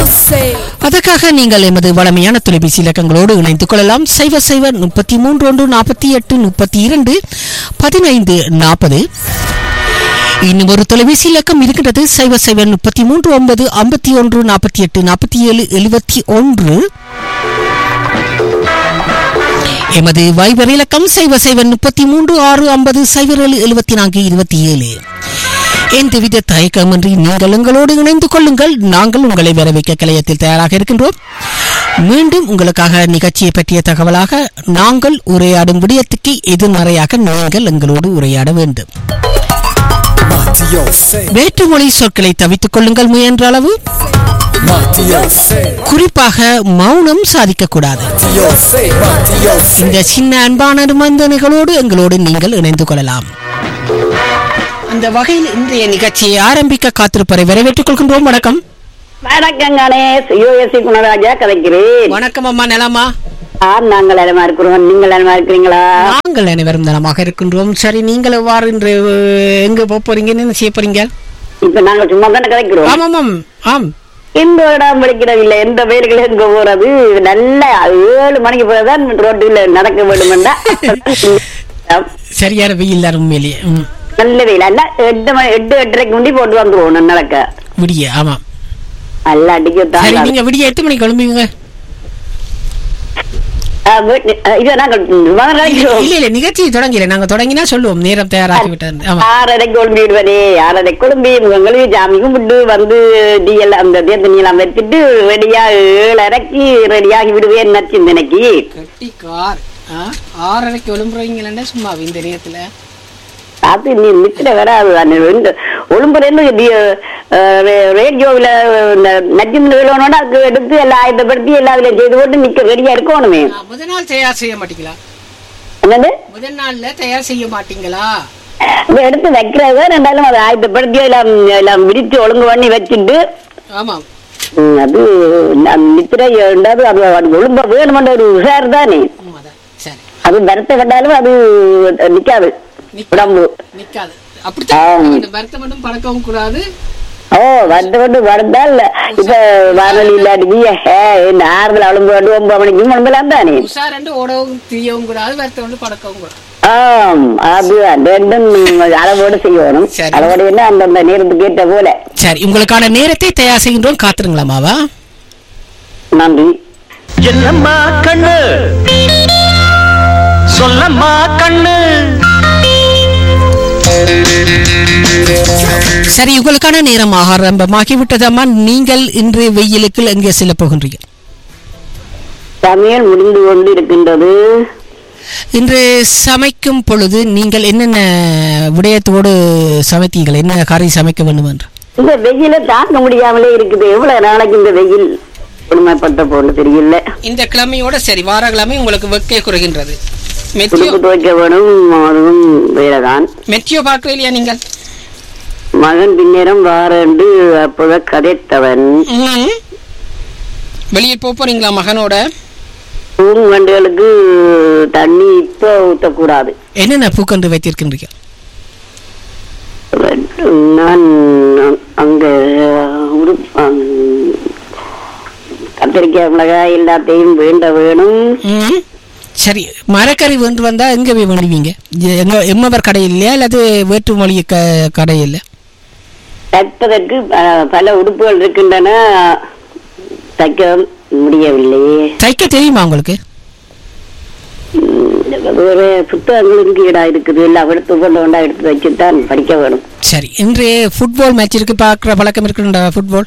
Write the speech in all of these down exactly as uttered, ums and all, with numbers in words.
அதற்காக நீங்கள் எமது வளமையான தொலைபேசி இலக்கங்களோடு இணைந்து கொள்ளலாம். சைவர் சைவர் முப்பத்தி மூன்று ஒன்று நாற்பத்தி எட்டு முப்பத்தி இரண்டு பதினைந்து நாற்பது. இன்னும் ஒரு தொலைபேசி இலக்கம் இருக்கின்றது. சைவர் சைவர் முப்பத்தி மூன்று ஒன்பது ஐம்பத்தி ஒன்று நாற்பத்தி எட்டு நாற்பத்தி ஏழு எழுபத்தி ஒன்று. எமது வைபர் இலக்கம் சைவர் சைவர் முப்பத்தி மூன்று ஆறு ஐம்பது சைவர் ஏழு எழுபத்தி நான்கு இருபத்தி ஏழு. எந்தவித தயக்கமின்றி நீங்கள் எங்களோடு இணைந்து கொள்ளுங்கள். நாங்கள் உங்களை வரவேற்க கலையத்தில் தயாராக இருக்கின்றோம். மீண்டும் உங்களுக்காக நிகழ்ச்சியை பற்றிய தகவலாக, நாங்கள் உரையாடும் விடயத்துக்கு எதிர்மறையாக நீங்கள் எங்களோடு உரையாட வேண்டும். வேற்றுமொழி சொற்களை தவித்துக் கொள்ளுங்கள் முயன்ற அளவு. குறிப்பாக மௌனம் சாதிக்க கூடாது. இந்த சின்ன அன்பான நிபந்தனைகளோடு எங்களோடு நீங்கள் இணைந்து கொள்ளலாம். அந்த வகையில் இன்றைய நிகழ்ச்சியை ஆரம்பிக்க காத்திருப்பதை வரவேற்றுக் கொள்கின்றோம். வணக்கம். வணக்கம் கணேஷ், யூஎஸ்சி குணராஜா கதைக்கிறேன். வணக்கம் அம்மா. நலமா? நாங்கள் நலமா இருக்கிறோம். நீங்கள் நலமா இருக்கிறீங்களா? நாங்கள் அனைவரும் நலமாக இருக்கின்றோம். சரி, நீங்கள் எவ்வாறு இன்று எங்க போறீங்க, என்ன செய்ய போறீங்க? இப்ப நாங்கள் சும்மா தானே கதைக்கிறோம். ஆமாம் ஆம் ஆம். இந்த இடம் படிக்கிறதில்லை, எந்த வேலைகளும் எங்க போறது. நல்ல ஏழு மணிக்கு போறதான் ரோட்டில் நடக்க வேண்டுமெண்டா சரியான வெயில் தான் உண்மையிலேயே. நல்ல வெயில் அல்ல. எட்டு மணி எட்டு எட்டரைக்கு முந்தி போட்டு வந்துருவோம் நடக்க விடிய. ஆமா, நல்ல அடிக்க. நீங்க விடிய எட்டு மணிக்கு கிளம்புவீங்க? நிகழ்ச்சி தொடங்கல, நாங்க தொடங்கினா சொல்லுவோம். நேரம் தயாராகி விட்டது. ஆறரைக்கு கொழும்பிடுவதே. ஆறரை கொழும்பி முகங்களும் ஜாமி கும்பிட்டு வந்து டீ எல்லாம் அந்த தேர்தல் எல்லாம் வச்சுட்டு ரெடியா ஏழரைக்கு ரெடியாகி விடுவேன் சிந்தனைக்கு. ஆறரைக்கு ஒழும்புறீங்களா சும்மா இந்த நேரத்துல? அது நீ மித்திர வராது. ஒழும்புறேன்னு ரேடியோவில நட்சத்திரம் அதுக்கு எடுத்து எல்லாம் ஆயத்தப்படுத்தி எல்லா இதுல செய்து போட்டு நிக்க ரெடியா இருக்கணுமே. முதல் நாள் தயார் செய்ய மாட்டீங்களா? என்னது முதல் நாள்ல தயார் செய்ய மாட்டீங்களா? எடுத்து வைக்கிறத ரெண்டாலும் அதை ஆயத்தப்படுத்தி எல்லாம் எல்லாம் விரிச்சு ஒழுங்கு பண்ணி வச்சுட்டு. ஆமா, அது நித்திரை ரெண்டாவது அது ஒழும்ப வேணுமென்ற ஒரு உஷார் தானே. அது வருத்த கண்டாலும் அது நிக்காது, உடம்பு நிக்காது. பழக்கவும் கூடாது. ஓ வந்து கொண்டு வந்தால் இப்ப வானொலி இல்லாட்டி ஆறுதல் அழும்பு வந்து ஒன்பது மணிக்கு முன்பெல்லாம் தானே ஓடவும் திரியவும் கூடாது, வருத்த பழக்கவும் கூடாது. ஆம், அது ரெண்டும் அளவோடு செய்யணும். அளவோடு என்ன அந்தந்த நேரத்துக்கு ஏற்ற போல. சரி, உங்களுக்கான நேரத்தை தயார் செய்கின்றோம். காத்துருங்களாமாவா? நன்றி. என்னம்மா கண்ணு சொல்லம்மா கண்ணு. சரி, உங்களுக்கான நேரம் ஆரம்பமாகிவிட்டதம்மா. நீங்கள் இன்று வெயிலுக்கு எங்கே செல்ல போகின்றீங்க? சமையல் முடிந்து கொண்டு இருக்கின்றது. இன்று சமைக்கும் பொழுது நீங்கள் என்னென்ன விடயத்தோடு சமைத்தீர்கள்? என்ன காரியம் சமைக்க வேண்டும் என்று? இந்த வெயில தாங்க முடியாமலே இருக்குது. எவ்வளவு நாளைக்கு இந்த வெயில் கொடுமைப்பட்ட போன்னு தெரியல. இந்த கிழமையோட சரி, வார கிழமை உங்களுக்கு வெக்கை குறைகின்றது. துவைக்க வேணும், அதுவும் வேலைதான். மெட்டியோ பார்க்கலையா நீங்கள்? மகன் பின்னேரம் வாரண்டு அப்போத கதைத்தவன். வெளியே போறீங்களா மகனோட? பூங்கண்டுகளுக்கு தண்ணி இப்ப ஊத்தக்கூடாது. என்னென்ன பூக்கண்டு வைத்திருக்கின்றீங்க? நான் அங்க கத்திரிக்காய் மிளகாய் எல்லாத்தையும் வேண்ட வேணும். சரி, மரக்கறி வேண்டு வந்தா எங்க போய் வேண்டுவீங்க? எம்மவர் கடை இல்லையா அல்லது வேற்றுமொழி கடை இல்ல? தைப்பதற்கு பல உடுப்புகள் இருக்கின்றன, தைக்க முடியவில்லையே. தைக்க தெரியுமா உங்களுக்கு? ஒரு புத்தகங்களுக்கு இடா இருக்குது, எல்லாம் எடுத்து கொண்டு கொண்டா எடுத்து வச்சுதான் படிக்க வேணும். சரி, இன்றைய ஃபுட்பால் மேட்ச் இருக்கு, பாக்குற பழக்கம் இருக்குண்டா? ஃபுட்பால்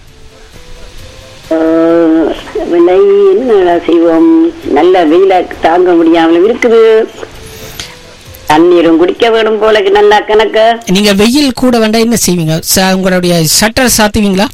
என்ன செய்வோம், நல்ல வெயில தாங்க முடியாமலும் இருக்குது. தண்ணீரும் குடிக்க வேணும் போல நல்லா கணக்க. நீங்க வெயில் கூட வேண்டாம் என்ன செய்வீங்க? உங்களுடைய ஷட்டர் சாத்துவீங்களா?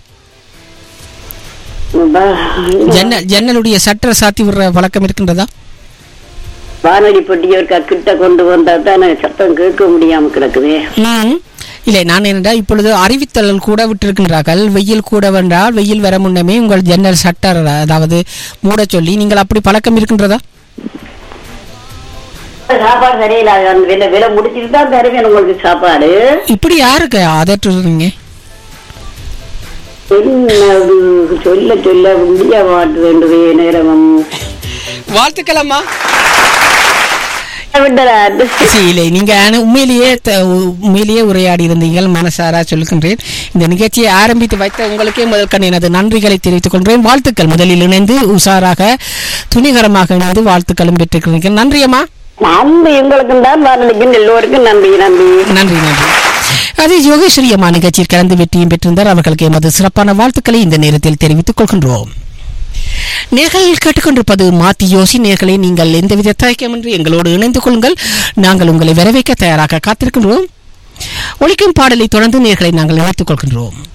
ஜன்னல் ஜன்னலுடைய ஷட்டர் சாத்தி விடுற பழக்கம் இருக்கின்றதா? வானொலி பொட்டியவர்க்கா கிட்ட கொண்டு வந்தா தான் சத்தம் கேட்க முடியாம கிடக்குது. இல்லை, நான் என்னடா இப்பொழுது அறிவித்தல் கூட விட்டிருக்கின்றார்கள். வெயில் கூட வேண்டால் வெயில் வர முன்னமே உங்கள் ஜன்னல் சட்டர் அதாவது மூட சொல்லி, நீங்கள் அப்படி பழக்கம் இருக்கின்றதா? சாப்பாடு சரியில்லை, விலை முடிச்சுட்டு தான் தருவேன் உங்களுக்கு சாப்பாடு. இப்படி யாருக்கு அதட்டுறீங்க? சொல்ல சொல்ல முடிய மாட்டுது நேரமும். வாழ்த்துக்கள் அம்மா. விட்டதா இல்லை, நீங்க ஆனா உண்மையிலேயே த- உண்மையிலேயே உரையாடி இருந்தீர்கள். மனசாரா சொல்லுகின்றேன். இந்த நிகழ்ச்சியை ஆரம்பித்து வைத்த உங்களுக்கே முதற்கண் எனது நன்றிகளை தெரிவித்துக் கொள்கிறேன். வாழ்த்துக்கள். முதலில் இணைந்து உஷாராக துணிகரமாக இணைந்து வாழ்த்துக்களும் பெற்றிருக்கிறீர்கள். நன்றி அம்மா. நன்றி உங்களுக்கும் தான் வானொலிக்கும் எல்லோருக்கும் நன்றி நன்றி நன்றி நன்றி. அது யோகேஸ்வரி அம்மா நிகழ்ச்சியில் கலந்து வெற்றியும் பெற்றிருந்தார். அவர்களுக்கு எமது சிறப்பான வாழ்த்துக்களை இந்த நேரத்தில் தெரிவித்துக் கொள்கின்றோம். நேர்கள் கேட்டுக்கொண்டிருப்பது மாத்தி யோசி. நேர்களை நீங்கள் எந்தவித தயக்கமின்றி எங்களோடு இணைந்து கொள்ளுங்கள். நாங்கள் உங்களை வரவேற்க தயாராக காத்திருக்கின்றோம். ஒலிக்கும் பாடலை தொடர்ந்து நேர்களை நாங்கள் இணைத்துக் கொள்கின்றோம்.